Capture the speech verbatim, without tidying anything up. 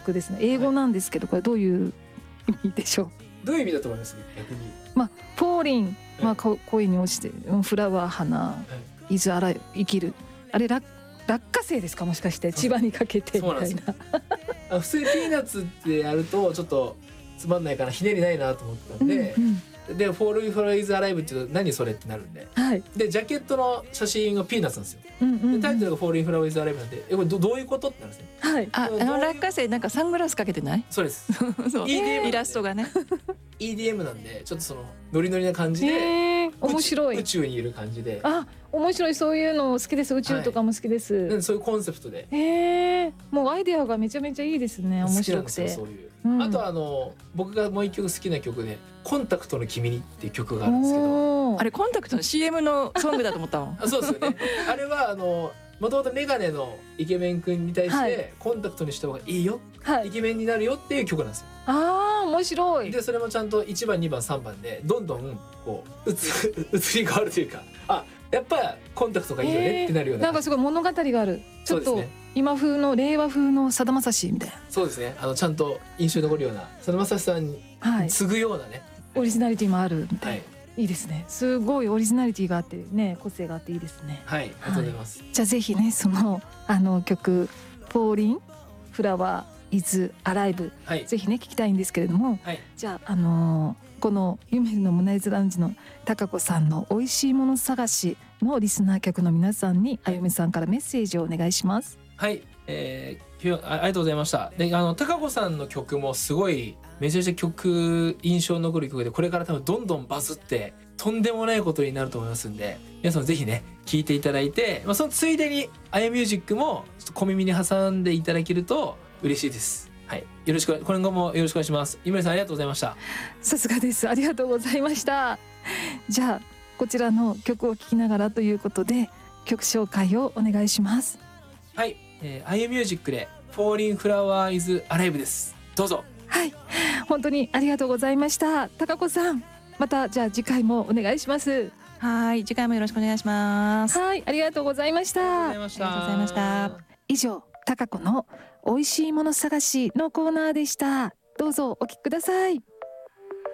曲ですね。英語なんですけど、これどういう意味でしょう。 どういう意味だと思います逆に。 まあフォーリン、まあ恋に落ちて、フラワー花、はい、イズアライ生きる、あれ落落花生ですか、もしかして千葉にかけてみたいな。 あ普通にピーナッツってやるとちょっとつまんないからひねりないなと思ったんで、うんうん、で「フォール・フォー・イズ・アライブ」って言うと何それってなるんで、はい、でジャケットの写真がピーナッツなんですよ、うんうんうん、でタイトルが「フォール・フォー・イズ・アライブ」なんでえこれ ど, どういうことってなるんですね、 はい、ああの落花生なんかサングラスかけてない？ そうですそう イーディーエムイラストがねイーディーエム なんでちょっとそのノリノリな感じで面白い宇宙にいる感じで、 あ面白い、そういうの好きです。宇宙とかも好きです、はい、 そういうコンセプトで、 へーもうアイデアがめちゃめちゃいいですね。面白くてそういう、うん、あとあの僕がもう一曲好きな曲で「コンタクトの君に」っていう曲があるんですけど、 あれコンタクトの シーエム のソングだと思ったもんあそうですよねあれはあのもともとメガネのイケメン君に対して、はい、コンタクトにした方がいいよ、はい、イケメンになるよっていう曲なんですよ。 あー面白い。 でそれもちゃんといちばんにばんさんばんでどんどんこう移り変わるというか、あやっぱコンタクトがいいよねってなるような、 なんかすごい物語がある。ちょっと、ね、今風の令和風のさだまさしみたいな。 そうですね、あのちゃんと印象に残るようなさだまさしさんに次ぐようなね、 はい、オリジナリティもあるみたいな、はい、いいですね。すごいオリジナリティがあってね、個性があっていいですね。 はい、ありがとうございます、 はい、じゃあぜひねそのあの曲「フォーリン・フラワー・イズ・アライブ」ぜひね聞きたいんですけれども、はい、じゃああのー、この夢のモナイズラウンジの高子さんの美味しいもの探しのリスナー客の皆さんに、はい、あゆみさんからメッセージをお願いします。 はい、えー、あ, ありがとうございました。であの高子さんの曲もすごいめちゃめちゃ曲印象に残る曲で、これから多分どんどんバズってとんでもないことになると思いますんで、皆さんぜひね聴いていただいて、まあ、そのついでにあやミュージックもちょっと小耳に挟んでいただけると嬉しいです。はい、よろしく、今後もよろしくお願いします。ゆめりさんありがとうございました。 さすがです、ありがとうございました。じゃあこちらの曲を聴きながらということで曲紹介をお願いします。 はい、えー、あゆミュージックでFalling Flower is Aliveです。どうぞ。 はい、本当にありがとうございました。高子さん、またじゃあ次回もお願いします。 はい、次回もよろしくお願いします。 はい、ありがとうございました。 ありがとうございました。 以上、高子の美味しいもの探しのコーナーでした。どうぞお聞きください。